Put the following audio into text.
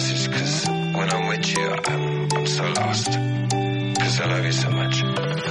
message, because when I'm with you, I'm so lost, because I love you so much.